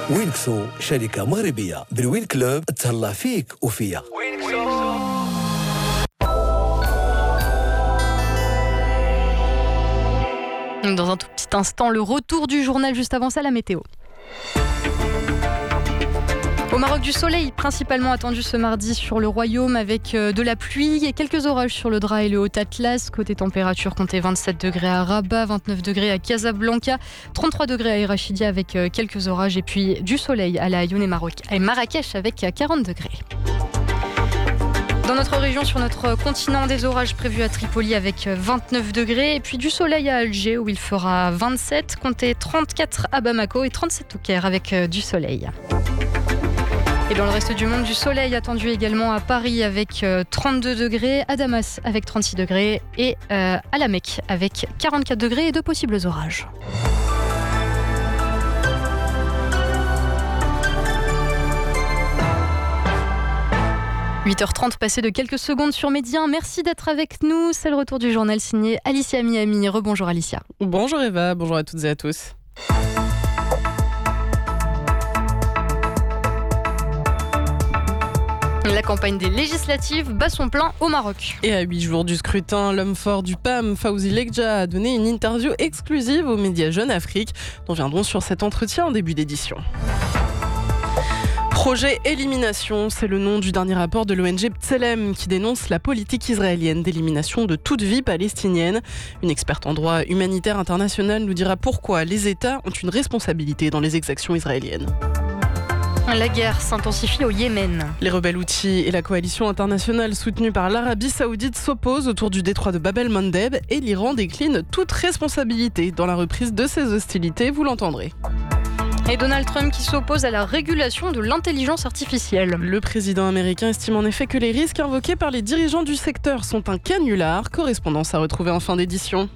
وينكسو شركة مغربية بالوين كلوب تهلا فيك وفيا. Dans un tout petit instant, le retour du journal, juste avant ça, la météo. Au Maroc, du soleil principalement attendu ce mardi sur le royaume avec de la pluie et quelques orages sur le Dra et le Haut-Atlas. Côté température, comptez 27 degrés à Rabat, 29 degrés à Casablanca, 33 degrés à Erachidia avec quelques orages et puis du soleil à La Aïoun et Marrakech avec 40 degrés. Dans notre région, sur notre continent, des orages prévus à Tripoli avec 29 degrés et puis du soleil à Alger où il fera 27, comptez 34 à Bamako et 37 au Caire avec du soleil. Et dans le reste du monde, du soleil attendu également à Paris avec 32 degrés, à Damas avec 36 degrés et à la Mecque avec 44 degrés et de possibles orages. « 8h30 passé de quelques secondes sur Média. Merci d'être avec nous. C'est le retour du journal signé Alicia Miami. Rebonjour Alicia. Bonjour Eva, bonjour à toutes et à tous. La campagne des législatives bat son plein au Maroc. Et à 8 jours du scrutin, l'homme fort du PAM, Fawzi Lekja, a donné une interview exclusive aux médias Jeune Afrique, dont viendront sur cet entretien en début d'édition. Projet Élimination, c'est le nom du dernier rapport de l'ONG B'Tselem qui dénonce la politique israélienne d'élimination de toute vie palestinienne. Une experte en droit humanitaire international nous dira pourquoi les États ont une responsabilité dans les exactions israéliennes. La guerre s'intensifie au Yémen. Les rebelles Houthis et la coalition internationale soutenue par l'Arabie Saoudite s'opposent autour du détroit de Bab el-Mandeb et l'Iran décline toute responsabilité dans la reprise de ces hostilités, vous l'entendrez. Et Donald Trump qui s'oppose à la régulation de l'intelligence artificielle. Le président américain estime en effet que les risques invoqués par les dirigeants du secteur sont un canular. Correspondance à retrouver en fin d'édition.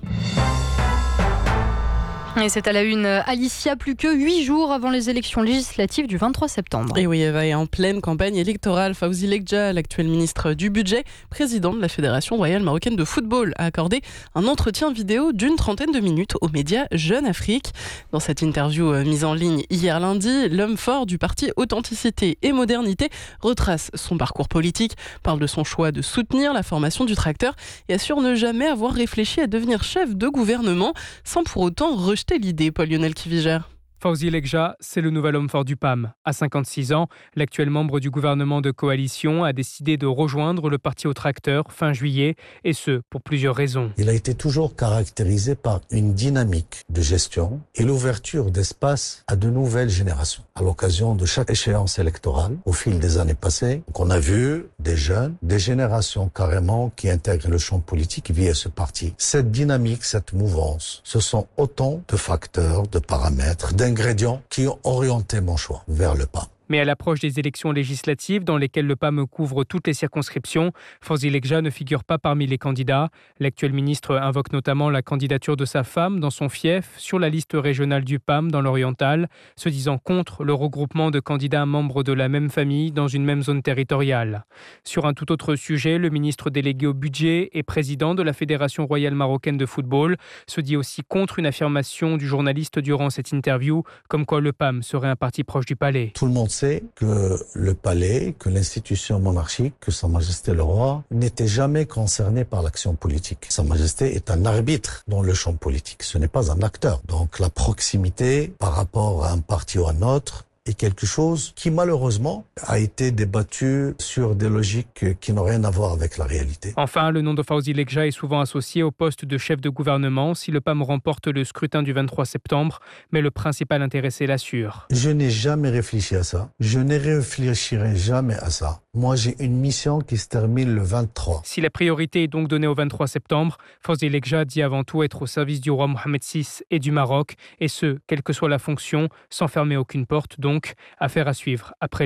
Et c'est à la une, Alicia, plus que 8 jours avant les élections législatives du 23 septembre. Et oui, Eva est en pleine campagne électorale. Fawzi Lekja, l'actuel ministre du Budget, président de la Fédération royale marocaine de football, a accordé un entretien vidéo d'une trentaine de minutes aux médias Jeune Afrique. Dans cette interview mise en ligne hier lundi, l'homme fort du parti Authenticité et Modernité retrace son parcours politique, parle de son choix de soutenir la formation du tracteur et assure ne jamais avoir réfléchi à devenir chef de gouvernement sans pour autant rejeter l'idée, Paul-Lionel Kiviger. Fawzi Lekja, c'est le nouvel homme fort du PAM. À 56 ans, l'actuel membre du gouvernement de coalition a décidé de rejoindre le parti au tracteur fin juillet, et ce, pour plusieurs raisons. Il a été toujours caractérisé par une dynamique de gestion et l'ouverture d'espace à de nouvelles générations. À l'occasion de chaque échéance électorale, au fil des années passées, on a vu des jeunes, des générations carrément qui intègrent le champ politique via ce parti. Cette dynamique, cette mouvance, ce sont autant de facteurs, de paramètres, d'ingrédients qui ont orienté mon choix vers le PAM. Mais à l'approche des élections législatives dans lesquelles le PAM couvre toutes les circonscriptions, Fawzi Lekja ne figure pas parmi les candidats. L'actuel ministre invoque notamment la candidature de sa femme dans son fief sur la liste régionale du PAM dans l'Oriental, se disant contre le regroupement de candidats membres de la même famille dans une même zone territoriale. Sur un tout autre sujet, le ministre délégué au budget et président de la Fédération royale marocaine de football se dit aussi contre une affirmation du journaliste durant cette interview, comme quoi le PAM serait un parti proche du palais. Tout le monde sait que le palais, que l'institution monarchique, que Sa Majesté le Roi n'était jamais concerné par l'action politique. Sa Majesté est un arbitre dans le champ politique, ce n'est pas un acteur. Donc la proximité par rapport à un parti ou à un autre est quelque chose qui malheureusement a été débattu sur des logiques qui n'ont rien à voir avec la réalité. Enfin, le nom de Fawzi Lekja est souvent associé au poste de chef de gouvernement si le PAM remporte le scrutin du 23 septembre, mais le principal intéressé l'assure. Je n'ai jamais réfléchi à ça. Je ne réfléchirai jamais à ça. Moi, j'ai une mission qui se termine le 23. Si la priorité est donc donnée au 23 septembre, Fawzi Lekja dit avant tout être au service du roi Mohamed VI et du Maroc, et ce, quelle que soit la fonction, sans fermer aucune porte, donc affaire à suivre après